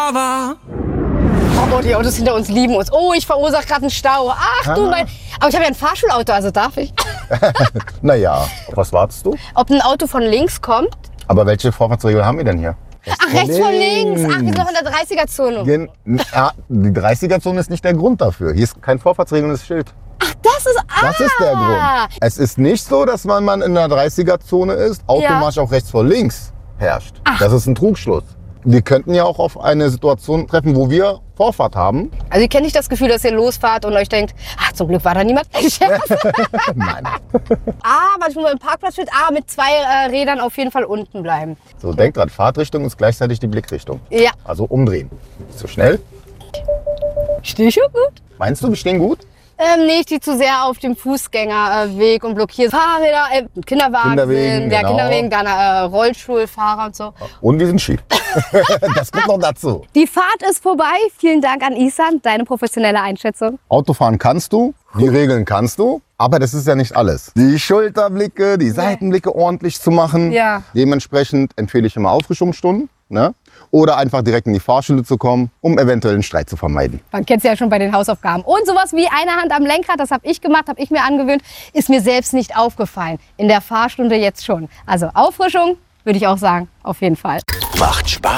war. Oh, die Autos hinter uns lieben uns. Oh, ich verursache gerade einen Stau. Ach du mein... Aber ich habe ja ein Fahrschulauto, also darf ich. Naja, was wartest du? Ob ein Auto von links kommt? Aber welche Vorfahrtsregel haben wir denn hier? Ach, rechts von links. Ach, wir sind doch in der 30er-Zone. Die 30er-Zone ist nicht der Grund dafür. Hier ist kein vorfahrtsregelndes Schild. Ach, das ist... Das ist der Grund. Es ist nicht so, dass wenn man in der 30er-Zone ist, automatisch auch rechts vor links herrscht. Ach. Das ist ein Trugschluss. Wir könnten ja auch auf eine Situation treffen, wo wir Vorfahrt haben. Also ihr kennt nicht das Gefühl, dass ihr losfahrt und euch denkt, ach, zum Glück war da niemand. Nein. Manchmal im Parkplatz steht, mit 2 Rädern auf jeden Fall unten bleiben. So, denk dran, Fahrtrichtung ist gleichzeitig die Blickrichtung. Ja. Also umdrehen. Nicht so schnell. Stehe schon gut? Meinst du, wir stehen gut? Nee, ich stehe zu sehr auf dem Fußgängerweg und blockiere Fahrräder, Kinderwagen Kinderwegen, sind, genau. Kinderwegen, dann Rollstuhlfahrer und so. Und wir sind schief. Das kommt noch dazu. Die Fahrt ist vorbei. Vielen Dank an Isan, deine professionelle Einschätzung. Autofahren kannst du, die Regeln kannst du, aber das ist ja nicht alles. Die Schulterblicke, die Seitenblicke ordentlich zu machen. Ja. Dementsprechend empfehle ich immer Auffrischungsstunden, ne? Oder einfach direkt in die Fahrschule zu kommen, um eventuell einen Streit zu vermeiden. Man kennt es ja schon bei den Hausaufgaben. Und sowas wie eine Hand am Lenkrad, das habe ich gemacht, habe ich mir angewöhnt, ist mir selbst nicht aufgefallen. In der Fahrstunde jetzt schon. Also Auffrischung würde ich auch sagen, auf jeden Fall. Macht Spaß.